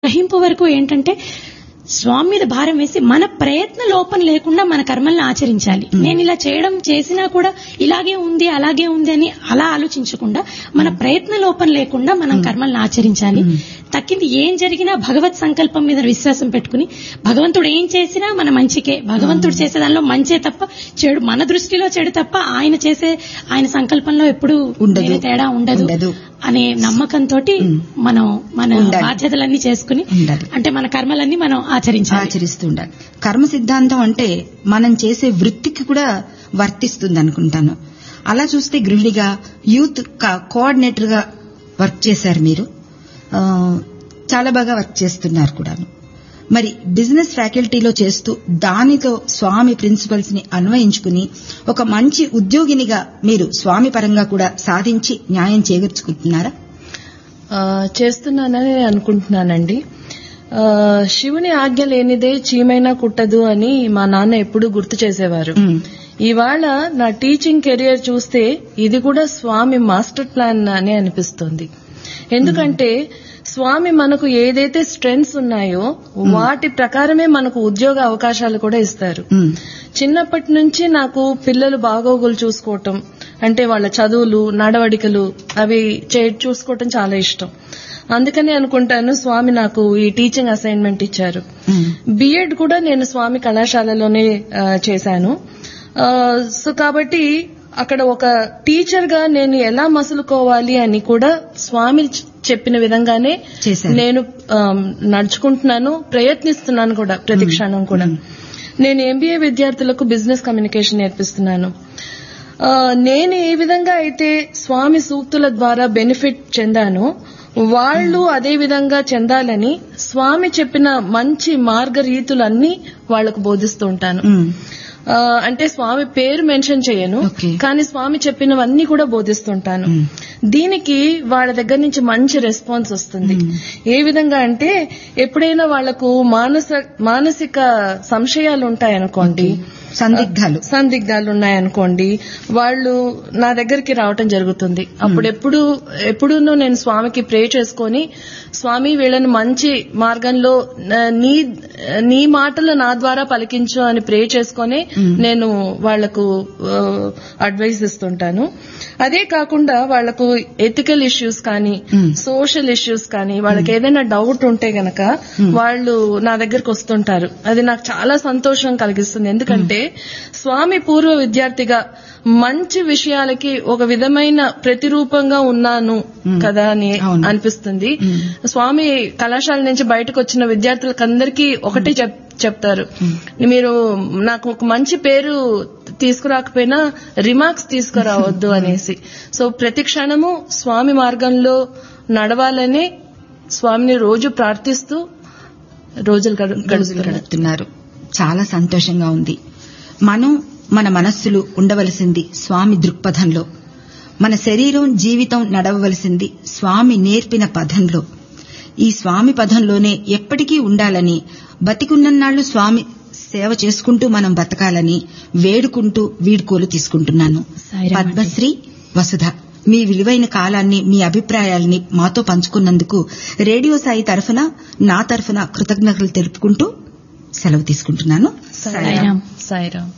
గ్రహింపు వరకు ఏంటంటే స్వామి మీద భారం వేసి మన ప్రయత్న లోపం లేకుండా మన కర్మల్ని ఆచరించాలి. నేను ఇలా చేసినా కూడా ఇలాగే ఉంది అలాగే ఉంది అని అలా ఆలోచించకుండా మన ప్రయత్న లోపం లేకుండా మనం కర్మల్ని ఆచరించాలి. తక్కింది ఏం జరిగినా భగవత్ సంకల్పం మీద విశ్వాసం పెట్టుకుని భగవంతుడు ఏం చేసినా మన మంచికే, భగవంతుడు చేసే దానిలో మంచే తప్ప చెడు, మన దృష్టిలో చెడు తప్ప ఆయన సంకల్పంలో ఎప్పుడు తేడా ఉండదు అనే నమ్మకంతో మనం మన బాధ్యతలన్నీ చేసుకుని అంటే మన కర్మలన్నీ మనం ఆచరిస్తూ ఉండాలి. కర్మ సిద్ధాంతం అంటే మనం చేసే వృత్తికి కూడా వర్తిస్తుంది అనుకుంటాను. అలా చూస్తే గృహిణిగా యూత్ కోఆర్డినేటర్ గా వర్క్ చేశారు మీరు, చాలా బాగా వర్క్ చేస్తున్నారు కూడా. మరి బిజినెస్ ఫ్యాకల్టీలో చేస్తూ దానితో స్వామి ప్రిన్సిపల్స్ ని అన్వయించుకుని ఒక మంచి ఉద్యోగినిగా మీరు స్వామి పరంగా కూడా సాధించి న్యాయం చేకూర్చుకుంటున్నారా? చేస్తున్నానని అనుకుంటున్నానండి. శివుని ఆజ్ఞ లేనిదే చీమైనా కుట్టదు అని మా నాన్న ఎప్పుడూ గుర్తు చేసేవారు. ఇవాళ నా టీచింగ్ కెరియర్ చూస్తే ఇది కూడా స్వామి మాస్టర్ ప్లాన్ అని అనిపిస్తుంది. ఎందుకంటే స్వామి మనకు ఏదైతే స్ట్రెంగ్స్ ఉన్నాయో వాటి ప్రకారమే మనకు ఉద్యోగ అవకాశాలు కూడా ఇస్తారు. చిన్నప్పటి నుంచి నాకు పిల్లలు బాగోగులు చూసుకోవటం అంటే వాళ్ళ చదువులు నడవడికలు అవి చూసుకోవటం చాలా ఇష్టం. అందుకని అనుకుంటాను స్వామి నాకు ఈ టీచింగ్ అసైన్మెంట్ ఇచ్చారు. బిఎడ్ కూడా నేను స్వామి కళాశాలలోనే చేశాను. సో కాబట్టి అక్కడ ఒక టీచర్ గా నేను ఎలా మసులుకోవాలి అని కూడా స్వామి చెప్పిన విధంగానే నేను నడుచుకుంటున్నాను, ప్రయత్నిస్తున్నాను కూడా ప్రతి క్షణం కూడా. నేను ఎంబీఏ విద్యార్థులకు బిజినెస్ కమ్యూనికేషన్ నేర్పిస్తున్నాను. నేను ఏ విధంగా అయితే స్వామి సూక్తుల ద్వారా బెనిఫిట్ చెందానో వాళ్ళు అదే విధంగా చెందాలని స్వామి చెప్పిన మంచి మార్గరీతులన్నీ వాళ్లకు బోధిస్తూ ఉంటాను. అంటే స్వామి పేరు మెన్షన్ చేయను, కానీ స్వామి చెప్పినవన్నీ కూడా బోధిస్తుంటాను. దీనికి వాళ్ళ దగ్గర నుంచి మంచి రెస్పాన్స్ వస్తుంది. ఏ విధంగా అంటే ఎప్పుడైనా వాళ్లకు మానసిక సంశయాలు ఉంటాయనుకోండి, సందిగ్ధాలు ఉన్నాయనుకోండి, వాళ్ళు నా దగ్గరికి రావటం జరుగుతుంది. ఎప్పుడూనూ నేను స్వామికి ప్రే చేసుకుని స్వామి వీళ్ళని మంచి మార్గంలో నీ మాటలు నా ద్వారా పలికించు అని ప్రే చేసుకుని నేను వాళ్లకు అడ్వైస్ ఇస్తుంటాను. అదే కాకుండా వాళ్లకు ఎథికల్ ఇష్యూస్ కానీ సోషల్ ఇష్యూస్ కానీ వాళ్ళకి ఏదైనా డౌట్ ఉంటే గనక వాళ్ళు నా దగ్గరకు వస్తుంటారు. అది నాకు చాలా సంతోషం కలిగిస్తుంది. ఎందుకంటే స్వామి పూర్వ విద్యార్థిగా మంచి విషయాలకి ఒక విధమైన ప్రతిరూపంగా ఉన్నాను కదా అని అనిపిస్తుంది. స్వామి కళాశాల నుంచి బయటకు వచ్చిన విద్యార్థులకందరికీ ఒకటే చెప్తారు, మీరు నాకు ఒక మంచి పేరు తీసుకురాకపోయినా రిమార్క్స్ తీసుకురావద్దు అనేసి. సో ప్రతి క్షణము స్వామి మార్గంలో నడవాలని స్వామిని రోజు ప్రార్థిస్తూ రోజులు గడుపుతున్నారు. చాలా సంతోషంగా ఉంది. మనం మన మనస్సులు ఉండవలసింది స్వామి దృక్పథంలో, మన శరీరం జీవితం నడవవలసింది స్వామి నేర్పిన పథంలో. ఈ స్వామి పథంలోనే ఎప్పటికీ ఉండాలని, బతికున్నన్నాళ్లు స్వామి సేవ చేసుకుంటూ మనం బతకాలని వేడుకుంటూ వీడ్కోలు తీసుకుంటున్నాను. పద్మశ్రీ వసుధ, మీ విలువైన కాలాన్ని, మీ అభిప్రాయాల్ని మాతో పంచుకున్నందుకు రేడియో సాయి తరఫున, నా తరఫున కృతజ్ఞతలు తెలుపుకుంటూ సెలవు తీసుకుంటున్నాను. సాయిరాం.